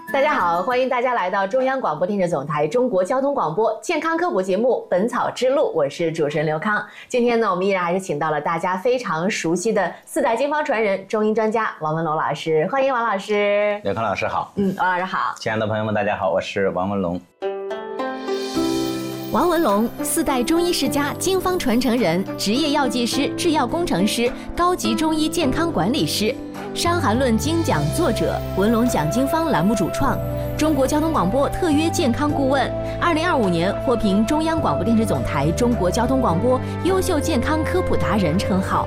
大家好，欢迎大家来到中央广播电视总台中国交通广播健康科普节目《本草之路》，我是主持人刘康。今天呢，我们依然还是请到了大家非常熟悉的4代经方传人、中医专家王文龙老师，欢迎王老师。 刘康老师好。 王老师好。 亲爱的朋友们，大家好，我是王文龙。 王文龙，4代中医世家、经方传承人，职业药剂师、制药工程师，高级中医健康管理师，《伤寒论》精讲作者，文龙讲经方栏目主创，中国交通广播特约健康顾问，2025年获评中央广播电视总台中国交通广播优秀健康科普达人称号。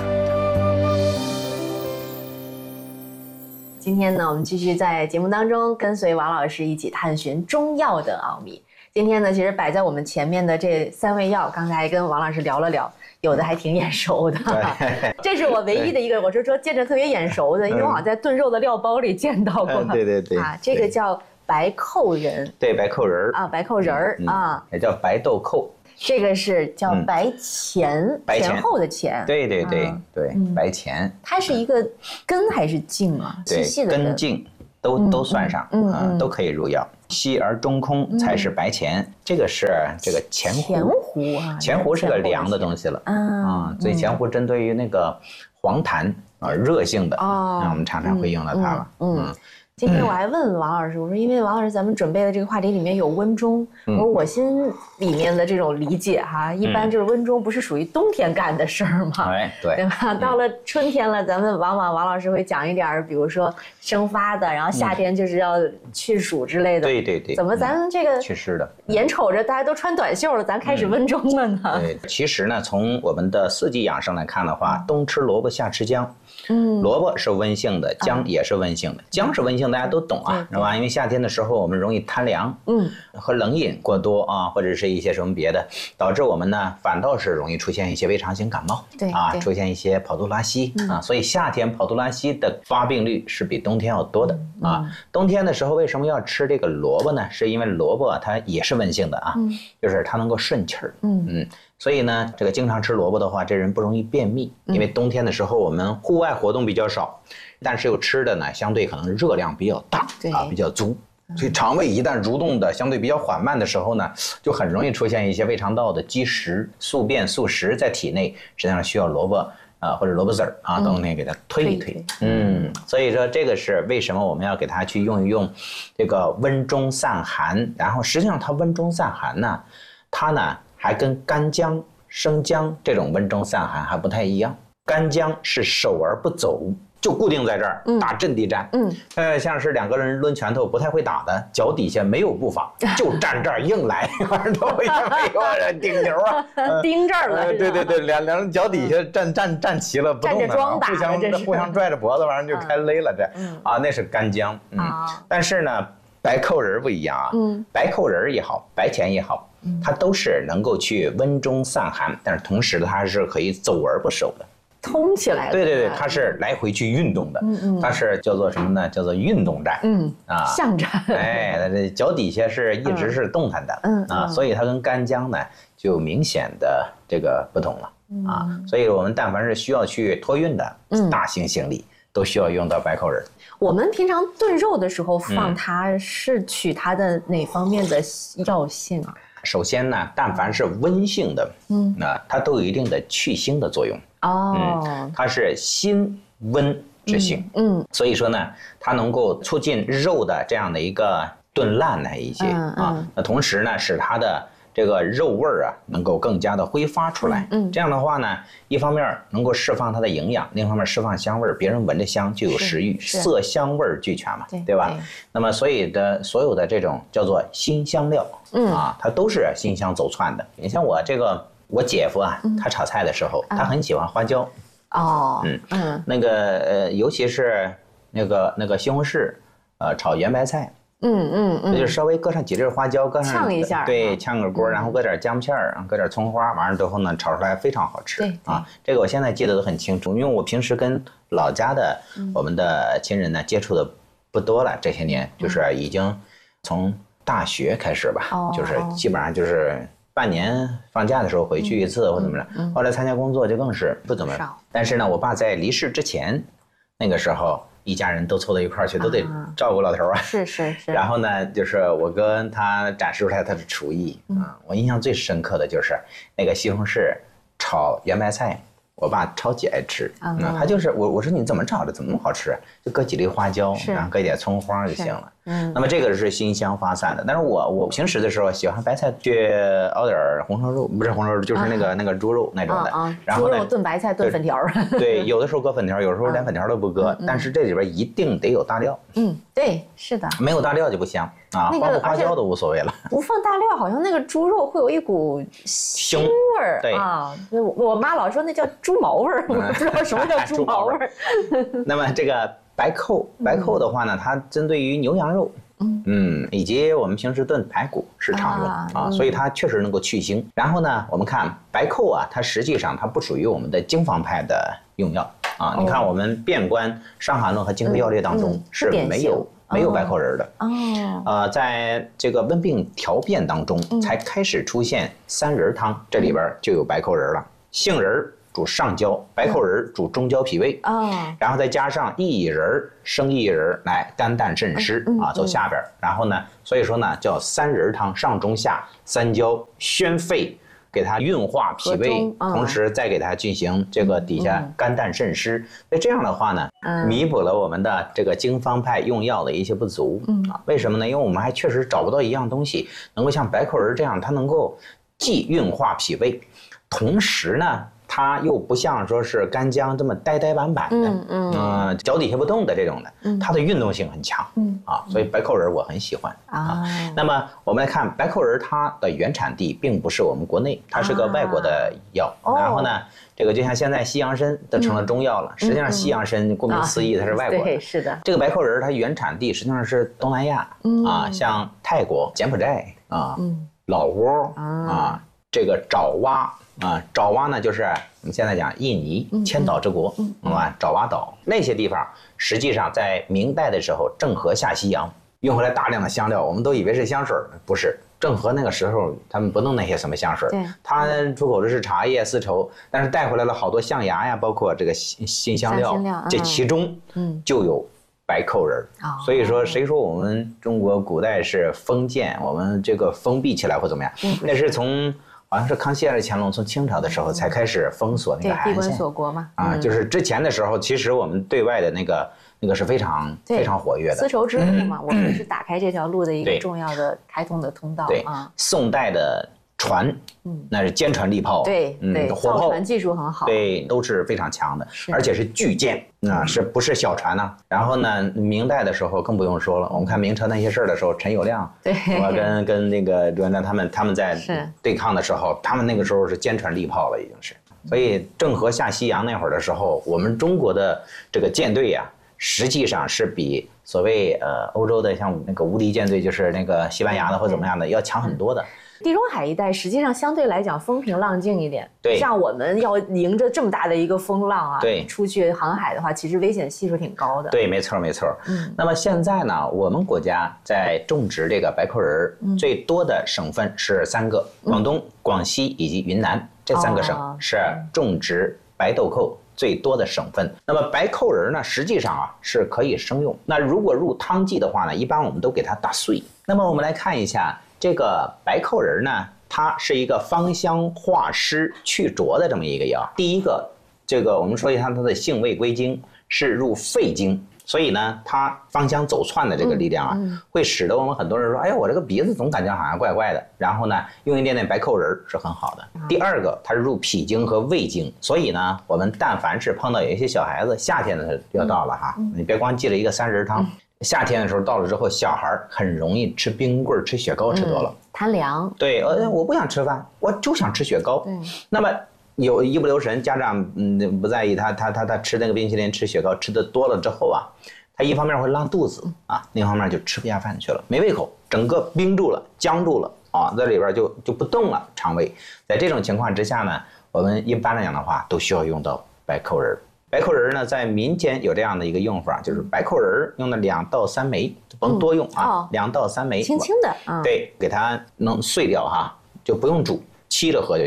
今天呢，我们继续在节目当中跟随王老师一起探寻中药的奥秘。今天呢，其实摆在我们前面的这3味药，刚才跟王老师聊了聊，有的还挺眼熟的。这是我唯一的一个，我是说见着特别眼熟的，因为我好像在炖肉的料包里见到过。 对这个叫白蔻仁。 对，白蔻仁啊，白蔻仁啊， 也叫白豆蔻。 这个是叫白钱，前后的钱。 对，白钱。 它是一个根还是茎啊？ 对，根茎都算上，都可以入药。细而中空才是白钱，这个是这个前胡啊，前胡是个凉的东西了所以前胡针对于那个黄痰热性的我们常常会用到它了。 今天我还问王老师，我说因为王老师咱们准备的这个话题里面有温中，我心里面的这种理解一般就是温中不是属于冬天干的事儿吗？对吧？到了春天了，咱们往往王老师会讲一点，比如说生发的，然后夏天就是要去暑之类的。 对。 怎么咱这个祛湿的？眼瞅着大家都穿短袖了，咱开始温中了呢？ 对，其实呢，从我们的4季养生来看的话，冬吃萝卜，夏吃姜。萝卜是温性的，姜也是温性的。姜是温性，大家都懂是吧？因为夏天的时候我们容易贪凉，喝冷饮过多或者是一些什么别的，导致我们呢反倒是容易出现一些胃肠型感冒，出现一些跑肚拉稀所以夏天跑肚拉稀的发病率是比冬天要多的冬天的时候为什么要吃这个萝卜呢？是因为萝卜它也是温性的就是它能够顺气儿，所以呢，这个经常吃萝卜的话，这人不容易便秘，因为冬天的时候我们户外活动比较少，但是又吃的呢相对可能热量比较大比较足，所以肠胃一旦蠕动的相对比较缓慢的时候呢，就很容易出现一些胃肠道的积食、宿便、宿食在体内，实际上需要萝卜或者萝卜籽儿冬天给它推一推。所以说这个是为什么我们要给它去用一用这个温中散寒，然后实际上它温中散寒呢，它呢还跟干姜、生姜这种温中散寒还不太一样。干姜是守而不走，就固定在这儿打阵地战。像是2个人抡拳头不太会打的，脚底下没有步伐，就站这儿硬来，都也没有人顶牛盯这儿了。 对，两人脚底下站齐了不动了，互相拽着脖子，完了就开勒了那是干姜。但是呢，白蔻仁不一样白蔻仁也好，白钱也好，它都是能够去温中散寒，但是同时它是可以走而不守的， 通起来的。 对，它是来回去运动的，它是叫做什么呢？叫做运动战， 象战。 它这脚底下是一直是动弹的，所以它跟干姜呢就明显的这个不同了所以我们但凡是需要去托运的大型行李，都需要用到白蔻仁。 我们平常炖肉的时候放它是取它的哪方面的药性啊？ 首先呢，但凡是温性的，它都有一定的去腥的作用。它是辛温之性。所以说呢，它能够促进肉的这样的一个炖烂的一些那同时呢，使它的这个肉味能够更加的挥发出来。这样的话呢，一方面能够释放它的营养，另一方面释放香味，别人闻着香就有食欲，色香味俱全嘛，对吧？那么所有的这种叫做辛香料它都是辛香走窜的。你像我姐夫他炒菜的时候，他很喜欢花椒那个尤其是那个西红柿炒圆白菜。就是稍微搁上几粒花椒，搁上呛一下， 对，炝个锅，然后搁点姜片搁点葱花，完了之后呢，炒出来非常好吃。这个我现在记得都很清楚，因为我平时跟老家的我们的亲人呢接触的不多了，这些年就是已经从大学开始吧，就是基本上就是半年放假的时候回去一次或怎么着，后来参加工作就更是不怎么。但是呢，我爸在离世之前，那个时候一家人都凑到一块儿去，都得照顾老头啊。 是。 然后呢，就是我跟他展示出来他的厨艺啊，我印象最深刻的就是那个西红柿炒圆白菜。我爸超级爱吃，他就是我说你怎么炒的，怎么那么好吃？就搁几粒花椒，然后搁一点葱花就行了。那么这个是新香发散的。但是我平时的时候喜欢白菜去熬点红烧肉，不是红烧肉，就是那个猪肉那种的。 然后猪肉炖白菜炖粉条。 对，有的时候搁粉条，有时候连粉条都不搁，但是这里边一定得有大料。 对，是的。 没有大料就不香啊，包括花椒都无所谓了。 不放大料，好像那个猪肉会有一股腥味儿。对啊，我妈老说那叫猪毛味儿，我不知道什么叫猪毛味儿。 那么这个白蔻的话呢，它针对于牛羊肉，以及我们平时炖排骨是常用啊，所以它确实能够去腥。然后呢，我们看白蔻啊，它实际上它不属于我们的经方派的用药啊。你看我们遍观《伤寒论》和《金匮要略》当中是没有白蔻仁的在这个温病调变当中才开始出现三仁汤，这里边就有白蔻仁了。杏仁主上焦，白蔻仁主中焦脾胃然后再加上薏仁、生薏仁来肝胆肾湿走下边。然后呢，所以说呢叫三仁汤，上中下三焦宣肺，给它运化脾胃，同时再给它进行这个底下肝胆肾湿。所以这样的话呢，弥补了我们的这个经方派用药的一些不足为什么呢？因为我们还确实找不到一样东西能够像白蔻仁这样，它能够既运化脾胃，同时呢它又不像说是干姜这么呆板板的，脚底下不动的这种的，它的运动性很强所以白蔻仁我很喜欢那么我们来看白蔻仁，它的原产地并不是我们国内，它是个外国的药。然后呢，这个就像现在西洋参都成了中药了，实际上西洋参顾名思义它是外国的。 对，是的。 这个白蔻仁它原产地实际上是东南亚像泰国、柬埔寨老挝这个爪哇爪哇呢，就是我们现在讲印尼千岛之国，爪哇岛那些地方，实际上在明代的时候，郑和下西洋运回来大量的香料，我们都以为是香水，不是。郑和那个时候他们不弄那些什么香水，他出口的是茶叶、丝绸，但是带回来了好多象牙呀，包括这个新香料，这其中就有白蔻仁。所以说谁说我们中国古代是封建，我们这个封闭起来或怎么样，那是从好像是康熙还是乾隆，从清朝的时候才开始封锁那个海岸线， 闭关锁国嘛。 就是之前的时候，其实我们对外的那个是非常活跃的。 丝绸之路嘛，我们是打开这条路的一个重要的开通的通道宋代的船，那是坚船利炮， 造船技术很好， 都是非常强的，而且是巨舰是不是小船呢？然后呢，明代的时候更不用说了，我们看明朝那些事儿的时候，陈友谅，跟那个朱元璋他们在对抗的时候，他们那个时候是坚船利炮了，已经是。所以郑和下西洋那会儿的时候，我们中国的这个舰队实际上是比所谓欧洲的像那个无敌舰队，就是那个西班牙的或怎么样的要强很多的。 地中海一带实际上相对来讲风平浪静一点，像我们要迎着这么大的一个风浪出去航海的话，其实危险系数挺高的。 对，没错。那么现在呢，我们国家在种植这个白蔻仁最多的省份是3个，广东、广西以及云南这3个省是种植白豆蔻最多的省份。那么白蔻仁呢，实际上是可以生用。那如果入汤剂的话呢，一般我们都给它打碎。那么我们来看一下这个白蔻仁呢，它是一个芳香化湿去浊的这么一个药。第一个，这个我们说一下它的性味归经，是入肺经，所以呢，它芳香走窜的这个力量会使得我们很多人说，哎，我这个鼻子总感觉好像怪怪的，然后呢，用一点点白蔻仁是很好的。第二个，它是入脾经和胃经，所以呢，我们但凡是碰到有一些小孩子，夏天的要到了你别光记了一个三仁汤。夏天的时候到了之后，小孩很容易吃冰棍、吃雪糕吃多了， 贪凉。 对，我不想吃饭，我就想吃雪糕。那么有一不留神，家长不在意他吃那个冰淇淋、吃雪糕吃的多了之后他一方面会拉肚子另一方面就吃不下饭去了，没胃口，整个冰住了、僵住了在里边就不动了肠胃。在这种情况之下呢，我们一般来讲的话，都需要用到白蔻仁。白蔻仁呢，在民间有这样的一个用法，就是白蔻仁用的2到3枚，甭多用2到3枚， 轻轻的对，给它能碎掉就不用煮，沏着喝就行。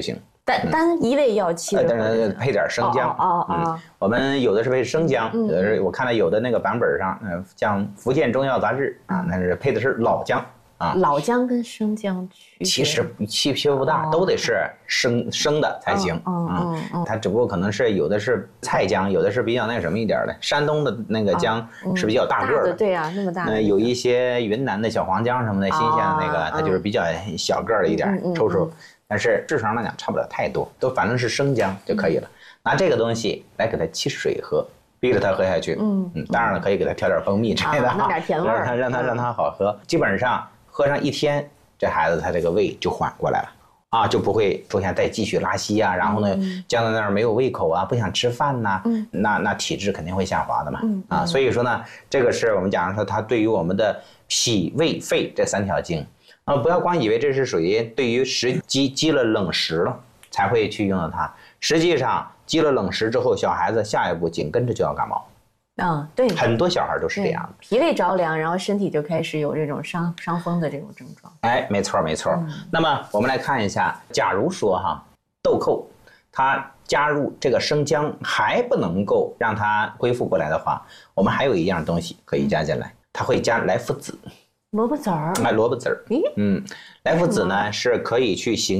单一味药气， 但是配点生姜。我们有的是配生姜，有的是我看到有的那个版本上，像《福建中药杂志》啊，那是配的是老姜啊。 老姜跟生姜其实区别不大，都得是生的才行。它只不过可能是有的是菜姜，有的是比较那什么一点的。山东的那个姜是比较大个的， 对啊，那么大。 有一些云南的小黄姜什么的，新鲜的那个，它就是比较小个的一点，抽抽。但是质上来讲差不了太多，都反正是生姜就可以了。拿这个东西来给它沏水喝，逼着它喝下去。当然了，可以给它调点蜂蜜之类的， 弄点甜味儿， 让它好喝。基本上喝上1天，这孩子他这个胃就缓过来了啊，就不会出现再继续拉稀啊，然后呢僵在那儿没有胃口啊，不想吃饭呐，那体质肯定会下滑的嘛。所以说呢，这个是我们讲说它对于我们的脾胃肺这3条经。不要光以为这是属于对于积了冷食了才会去用到它，实际上积了冷食之后，小孩子下一步紧跟着就要感冒。 对， 很多小孩都是这样的， 脾胃着凉，然后身体就开始有这种伤风的这种症状。 没错。那么我们来看一下，假如说豆蔻它加入这个生姜还不能够让它恢复过来的话，我们还有一样东西可以加进来，它会加莱菔子。 萝卜籽儿， 萝卜籽儿，来菔子呢是可以去行